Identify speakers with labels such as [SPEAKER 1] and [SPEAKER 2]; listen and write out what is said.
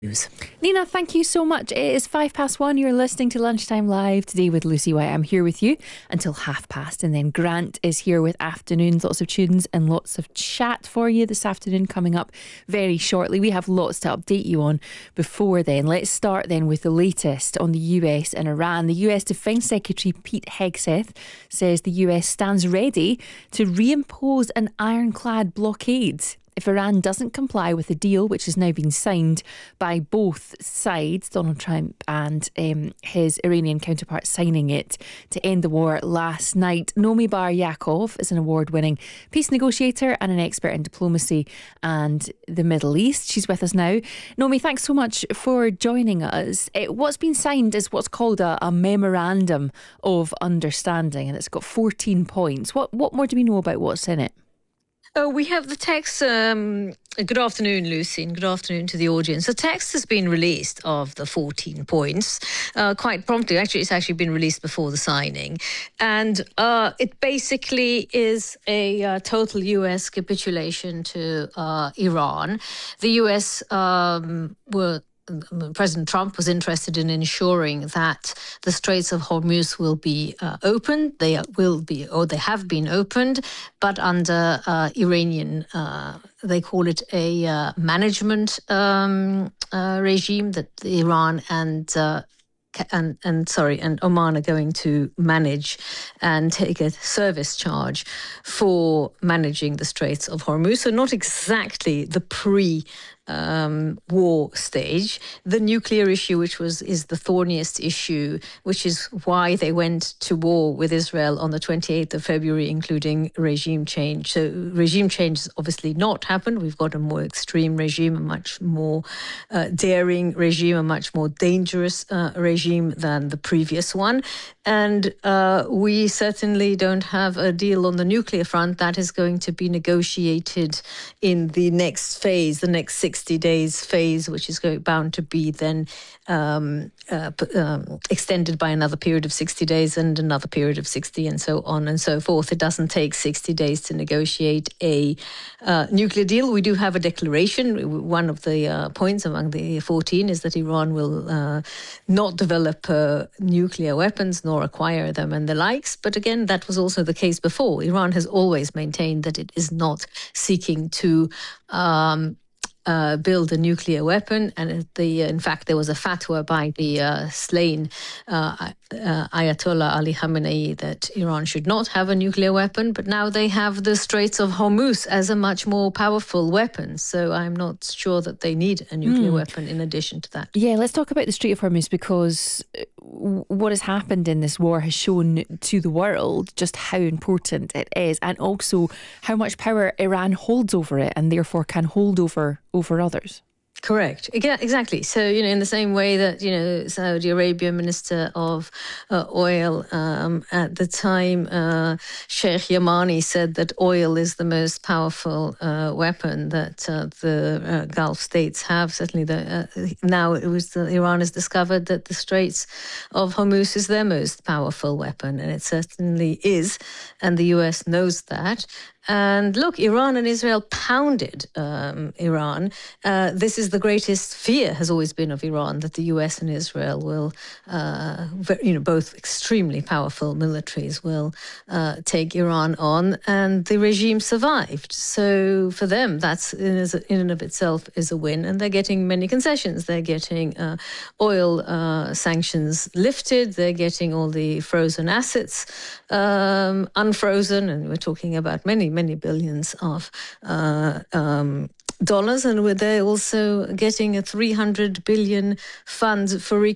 [SPEAKER 1] News.
[SPEAKER 2] Nina, thank you so much. It is 1:05. You're listening to Lunchtime Live today with Lucy White. I'm here with you until 1:30, and then Grant is here with afternoons. Lots of tunes and lots of chat for you this afternoon coming up very shortly. We have lots to update you on before then. Let's start then with the latest on the US and Iran. The US Defence Secretary Pete Hegseth says the US stands ready to reimpose an ironclad blockade if Iran doesn't comply with the deal, which has now been signed by both sides, Donald Trump and his Iranian counterpart signing it to end the war last night. Nomi Bar-Yaakov is an award-winning peace negotiator and an expert in diplomacy and the Middle East. She's with us now. Nomi, thanks so much for joining us. What's been signed is what's called a memorandum of understanding, and it's got 14 points. What more do we know about what's in it?
[SPEAKER 1] We have the text. Good afternoon, Lucy, and good afternoon to the audience. The text has been released of the 14 points quite promptly. Actually, it's actually been released before the signing. And it basically is a total US capitulation to Iran. The US President Trump was interested in ensuring that the Straits of Hormuz will be opened. They have been opened, but under Iranian, they call it a management regime that Iran and Oman are going to manage and take a service charge for managing the Straits of Hormuz. So not exactly the war stage. The nuclear issue, which is the thorniest issue, which is why they went to war with Israel on the 28th of February, including regime change. So regime change has obviously not happened. We've got a more extreme regime, a much more daring regime, a much more dangerous regime than the previous one. And we certainly don't have a deal on the nuclear front. That is going to be negotiated in the next phase, the next 60 days phase, which is bound to be then extended by another period of 60 days and another period of 60 and so on and so forth. It doesn't take 60 days to negotiate a nuclear deal. We do have a declaration. One of the points among the 14 is that Iran will not develop nuclear weapons nor acquire them and the likes. But again, that was also the case before. Iran has always maintained that it is not seeking to build a nuclear weapon, and in fact there was a fatwa by the slain Ayatollah Ali Khamenei that Iran should not have a nuclear weapon, but now they have the Straits of Hormuz as a much more powerful weapon. So I'm not sure that they need a nuclear weapon in addition to that.
[SPEAKER 2] Yeah, let's talk about the Strait of Hormuz, because what has happened in this war has shown to the world just how important it is, and also how much power Iran holds over it and therefore can hold over others.
[SPEAKER 1] Correct. Exactly. So, in the same way that, Saudi Arabia Minister of Oil at the time, Sheikh Yamani, said that oil is the most powerful weapon that the Gulf states have. Certainly, now Iran has discovered that the Straits of Hormuz is their most powerful weapon, and it certainly is. And the US knows that. And look, Iran and Israel pounded Iran. This is the greatest fear has always been of Iran, that the US and Israel will, both extremely powerful militaries will take Iran on, and the regime survived. So for them, that's in and of itself is a win, and they're getting many concessions. They're getting oil sanctions lifted. They're getting all the frozen assets unfrozen, and we're talking about many billions of dollars, and they're also getting a $300 billion fund for